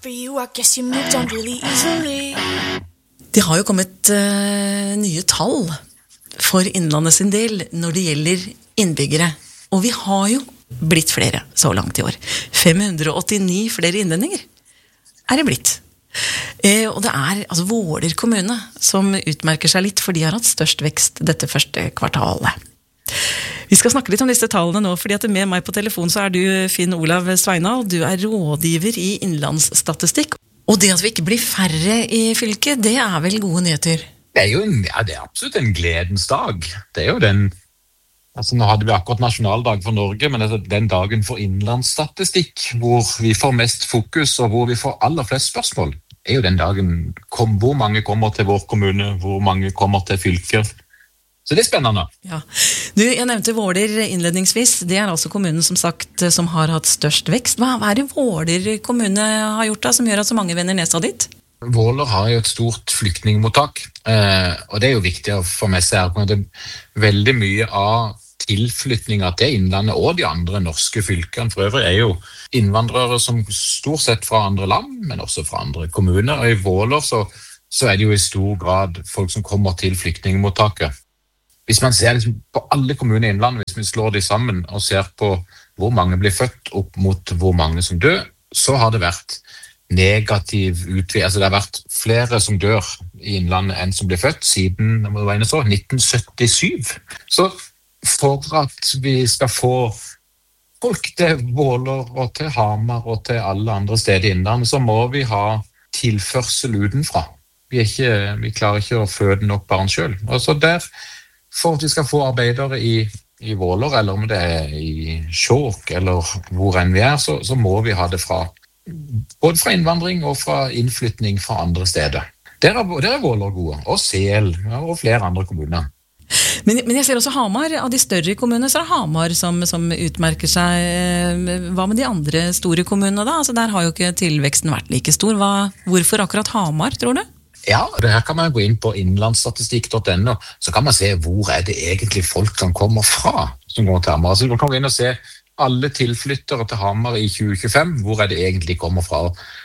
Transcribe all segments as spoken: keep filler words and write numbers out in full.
for you, I guess you moved on really easily. Det har jo kommet uh, nye tall for Innlandet sin del når det gjelder innbyggere. Og vi har jo blitt flere så langt i år. fem hundre og åttini flere innlendinger er det blitt. Eh, og det er altså Våler kommune som utmerker seg litt, for de har hatt størst vekst dette første kvartalet. Vi skal snakke litt om disse tallene nå, fordi at med meg på telefon så er du Finn Olav Sveinal, du er rådgiver i Innlandsstatistikk. Og det at vi ikke blir færre i fylket, det er vel gode nyheter? Det er jo en, ja, det er absolutt en gledens dag. Det er jo den, altså nå hadde vi akkurat nasjonaldag for Norge, men det er den dagen for Innlandsstatistikk, hvor vi får mest fokus og hvor vi får aller flest spørsmål, er jo den dagen kom, hvor mange kommer til vår kommune, hvor mange kommer til fylket. Så det er spennende. Ja. Du, jeg nevnte Våler innledningsvis. Det er altså kommunen som sagt som har hatt størst vekst. Hva, hva er det Våler kommune har gjort da, som gjør at så mange vender nesa dit? Våler har jo et stort flyktningmottak, eh, og det er jo viktig å få med seg at det er veldig mye av tilflytninger til Innlandet og de andre norske fylkene. For øvrig er jo innvandrere som stort sett fra andre land, men også fra andre kommuner. Og i Våler så, så er det jo i stor grad folk som kommer til flyktningmottaket. Hvis man ser liksom på alle kommuner i Innlandet, hvis vi slår de sammen og ser på hvor mange blir født opp mot hvor mange som dør, så har det vært negativ utvikling. Altså det har vært flere som dør i Innlandet enn som blir født siden så, nitten syttisju. Så for at vi skal få folk til Våler og til Hamar og til alle andre steder i Innlandet, så må vi ha tilførsel utenfra. Vi, er ikke, vi klarer ikke å føde nok barn selv. Og så der For at vi skal få arbeidere i, i Våler, eller om det er i Skjåk, eller hvor enn vi er, så, så må vi ha det fra, både fra innvandring og fra innflytning fra andre steder. Der er, der er Våler gode, og Sel, og flere andre kommuner. Men, men jeg ser også Hamar, av de større kommunene, så er det Hamar som, som utmerker seg. Hva med de andre store kommunene da? Altså der har jo ikke tilveksten vært like stor. Hva, hvorfor akkurat Hamar, tror du? Ja, det her kan man gå inn på innlandsstatistikk punktum no, så kan man se hvor er det egentlig folk som kommer fra, som går til Hamar. Så man kan gå inn og se alle tilflyttere til Hamar i tjue tjuefem, hvor er det egentlig kommer fra.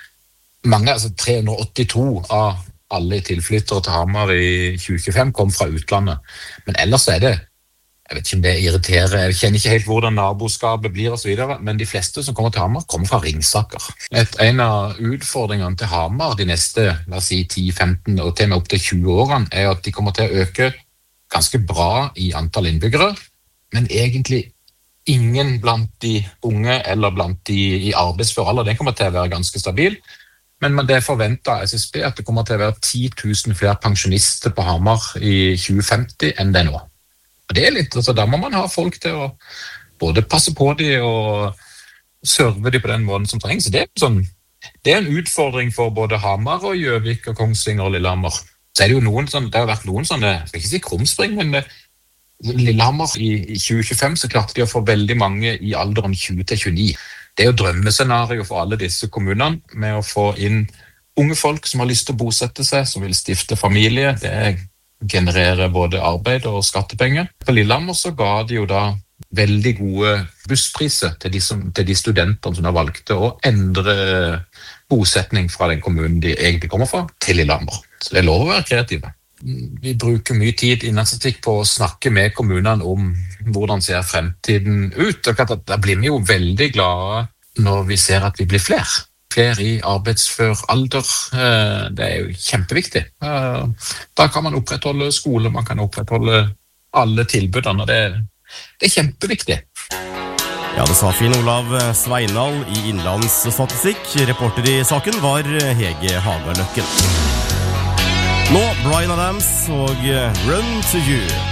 Mange, altså tre hundre og åttito av alle tilflyttere til Hamar i tjue tjuefem kom fra utlandet. Men ellers er det, jeg vet ikke om det irriterer, jeg kjenner ikke helt hvordan naboskapet blir og så videre, men de fleste som kommer til Hamar kommer fra Ringsaker. Et, en av utfordringene til Hamar de neste, la oss si ti femten og til og med opp til tjue årene, er at de kommer til å øke ganske bra i antall innbyggere, men egentlig ingen blant de unge eller blant de i arbeidsfør alder, den kommer til å være ganske stabil. Men det forventer S S B at det kommer til å være ti tusen flere pensjonister på Hamar i tjue femti enn det nå. Og det er litt, altså da må man ha folk til å både passe på de og serve de på den måten som trengs. Så det er, sånn, det er en utfordring for både Hamar og Gjøvik og Kongsvinger og Lillehammer. Så er det jo noen sånne, det har vært noen sånne, jeg skal ikke si krumspring, men det, Lillehammer i, i tjue tjuefem så klarte de å få veldig mange i alderen tjue til tjueni. Det er jo drømmescenario for alle disse kommunene med å få inn unge folk som har lyst til å bosette seg, som vil stifte familie. Det er generere både arbeid og skattepenger. På Lillehammer så ga de jo da veldig gode busspriser til de, som, til de studenterne som har valgt å endre bosetning fra den kommunen de egentlig kommer fra, til Lillehammer. Så det er lov å være kreative. Vi bruker mye tid innen statistikk på å snakke med kommunene om hvordan ser fremtiden ut. Da blir vi jo veldig glade når vi ser at vi blir flere. Flere i arbeidsfør alder, det er jo kjempeviktig. Da kan man opprettholde skole, man kan opprettholde alle tilbudene, og det, det er kjempeviktig. Ja, det sa Finn Olav Sveinal i Innlandsstatistikk. Reporter i saken var Hege Hagaløkken. Nå Bryan Adams og Run to You.